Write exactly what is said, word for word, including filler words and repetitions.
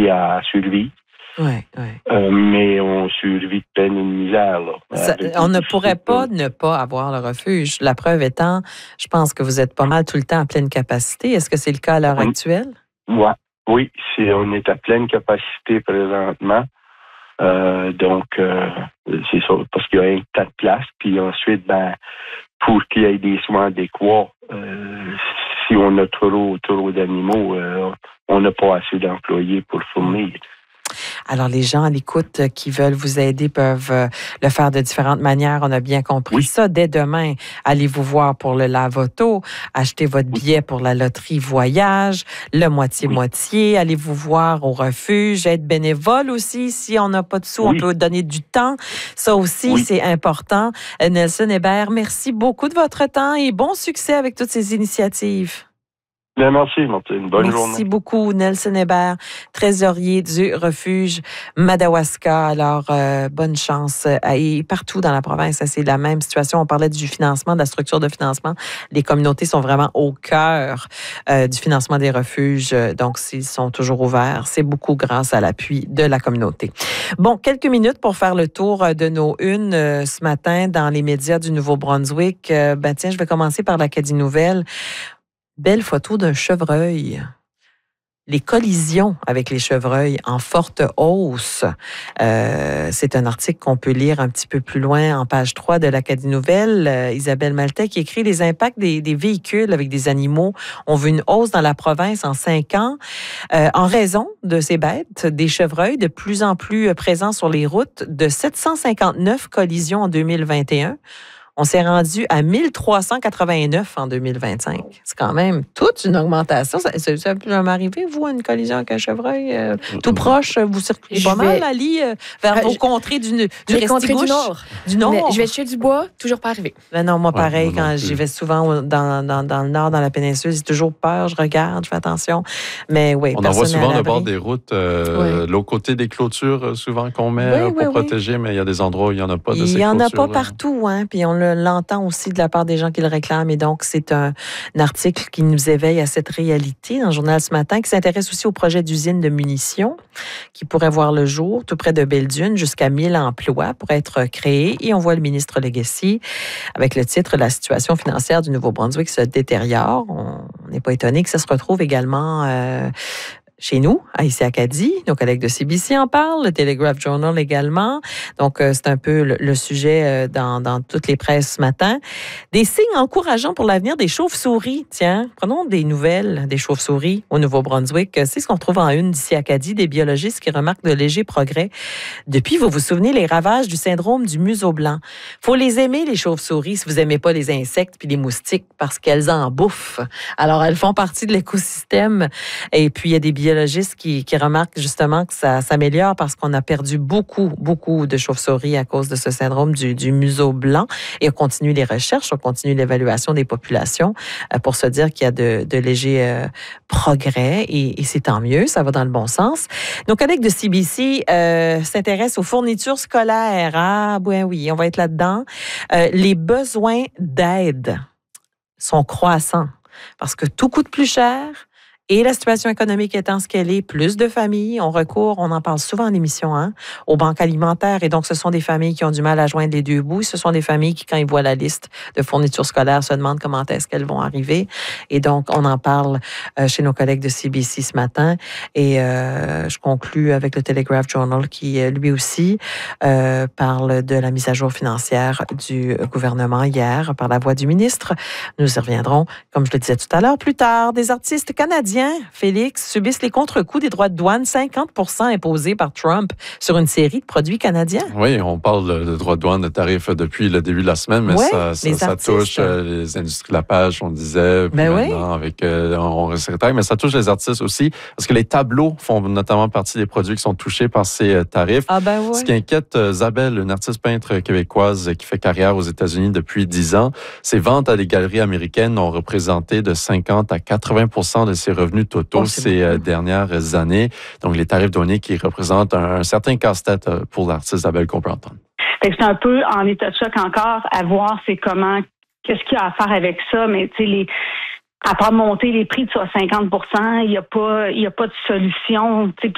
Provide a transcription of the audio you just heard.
réussi à survivre. Ouais, ouais. Euh, mais on survit de peine et de misère. Là, Ça, on ne pourrait pas ne pas avoir le refuge. La preuve étant, je pense que vous êtes pas mal tout le temps à pleine capacité. Est-ce que c'est le cas à l'heure on, actuelle? Ouais, oui, c'est, on est à pleine capacité présentement. Euh, donc, euh, c'est ça, parce qu'il y a un tas de place. Puis ensuite, ben, pour qu'il y ait des soins adéquats, euh, si on a trop, trop d'animaux, euh, on n'a pas assez d'employés pour fournir. Alors, les gens à l'écoute qui veulent vous aider peuvent euh, le faire de différentes manières. On a bien compris oui. ça. Dès demain, allez vous voir pour le lave-auto, achetez votre oui. billet pour la loterie voyage, le moitié-moitié, oui. allez vous voir au refuge, être bénévole aussi. Si on n'a pas de sous, oui. on peut donner du temps. Ça aussi, oui. c'est important. Nelson Hébert, merci beaucoup de votre temps et bon succès avec toutes ces initiatives. Bien, merci, Martine. Bonne Merci journée. Merci beaucoup, Nelson Hébert, trésorier du refuge Madawaska. Alors, euh, bonne chance. Et partout dans la province, c'est la même situation. On parlait du financement, de la structure de financement. Les communautés sont vraiment au cœur euh, du financement des refuges. Donc, s'ils sont toujours ouverts, c'est beaucoup grâce à l'appui de la communauté. Bon, quelques minutes pour faire le tour de nos unes euh, ce matin dans les médias du Nouveau-Brunswick. Euh, ben tiens, je vais commencer par l'Acadie Nouvelle. Belle photo d'un chevreuil. Les collisions avec les chevreuils en forte hausse. Euh, c'est un article qu'on peut lire un petit peu plus loin en page trois de l'Acadie Nouvelle. Euh, Isabelle Maltais qui écrit « Les impacts des, des véhicules avec des animaux ont vu une hausse dans la province en cinq ans euh, en raison de ces bêtes, des chevreuils de plus en plus présents sur les routes, de sept cent cinquante-neuf collisions en deux mille vingt et un. On s'est rendu à mille trois cent quatre-vingt-neuf en deux mille vingt-cinq. C'est quand même toute une augmentation. Ça, ça, ça peut jamais arriver, vous, à une collision avec un chevreuil euh, tout proche? Vous circulez pas vais... mal, Ali, euh, vers euh, vos je... contrées du, du Restigouche. Du Nord. Du Nord. Mais je vais tuer du bois, toujours pas arrivé. Ben non, moi, ouais, pareil, moi quand j'y vais souvent dans, dans, dans le Nord, dans la péninsule, j'ai toujours peur, je regarde, je fais attention. Mais oui, on en voit souvent le bord des routes, euh, oui. l'autre côté des clôtures, souvent qu'on met oui, pour oui, protéger, oui. mais il y a des endroits où il n'y en a pas de ces clôtures. Il n'y en a pas partout, hein, puis on l'entend aussi de la part des gens qui le réclament. Et donc, c'est un, un article qui nous éveille à cette réalité dans le journal ce matin, qui s'intéresse aussi au projet d'usine de munitions qui pourrait voir le jour tout près de Belledune. Jusqu'à mille emplois pourraient être créés. Et on voit le ministre Legacy avec le titre « La situation financière du Nouveau-Brunswick se détériore ». On n'est pas étonné que ça se retrouve également euh, chez nous, à ici à Acadie. Nos collègues de C B C en parlent, le Telegraph Journal également. Donc, euh, c'est un peu le, le sujet euh, dans, dans toutes les presses ce matin. Des signes encourageants pour l'avenir des chauves-souris. Tiens, prenons des nouvelles des chauves-souris au Nouveau-Brunswick. C'est ce qu'on trouve en une d'ici à Acadie, des biologistes qui remarquent de légers progrès. Depuis, vous vous souvenez, les ravages du syndrome du museau blanc. Faut les aimer, les chauves-souris, si vous aimez pas les insectes puis les moustiques, parce qu'elles en bouffent. Alors, elles font partie de l'écosystème. Et puis, il y a des biologistes Qui, qui remarquent justement que ça s'améliore parce qu'on a perdu beaucoup, beaucoup de chauves-souris à cause de ce syndrome du, du museau blanc. Et on continue les recherches, on continue l'évaluation des populations euh, pour se dire qu'il y a de, de légers euh, progrès et, et c'est tant mieux, ça va dans le bon sens. Nos collègues de C B C euh, s'intéressent aux fournitures scolaires. Ah, ben oui, on va être là-dedans. Euh, les besoins d'aide sont croissants parce que tout coûte plus cher. Et la situation économique étant ce qu'elle est, plus de familles ont recours, on en parle souvent en émission, hein, aux banques alimentaires. Et donc, ce sont des familles qui ont du mal à joindre les deux bouts. Ce sont des familles qui, quand ils voient la liste de fournitures scolaires, se demandent comment est-ce qu'elles vont arriver. Et donc, on en parle euh, chez nos collègues de C B C ce matin. Et euh, je conclus avec le Telegraph Journal qui, lui aussi, euh, parle de la mise à jour financière du gouvernement hier par la voix du ministre. Nous y reviendrons, comme je le disais tout à l'heure, plus tard. Des artistes canadiens Félix, subissent les contre-coups des droits de douane, cinquante pour cent imposés par Trump sur une série de produits canadiens. Oui, on parle de droits de douane, de tarifs depuis le début de la semaine, mais ouais, ça, ça, ça touche les industries de la page, on disait, puis ben maintenant, oui. avec euh, on respecte, mais ça touche les artistes aussi, parce que les tableaux font notamment partie des produits qui sont touchés par ces tarifs. Ah ben oui. Ce qui inquiète Zabel, une artiste peintre québécoise qui fait carrière aux États-Unis depuis dix ans, ses ventes à des galeries américaines ont représenté de cinquante à quatre-vingts pour cent de ses revenus totaux oh, ces beaucoup. dernières années. Donc, les tarifs douaniers qui représentent un, un certain casse-tête pour l'artiste Isabelle qu'on peut entendre. C'est un peu en état de choc encore à voir c'est comment, qu'est-ce qu'il y a à faire avec ça, mais tu sais, les à part monter les prix de cinquante pour cent, il n'y a pas, il y a pas de solution. Tu sais,